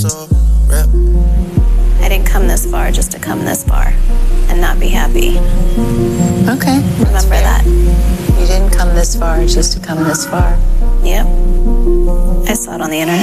So, rap. I didn't come this far just to come this far and not be happy. Okay. Remember that. You didn't come this far just to come this far. Yep. I saw it on the internet.